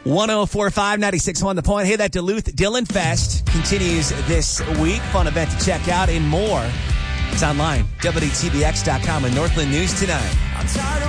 104.5, 96.1 The Point. Hey, that Duluth Dylan Fest continues this week. Fun event to check out and more. It's online, WTBX.com and Northland News Tonight. I'm tired of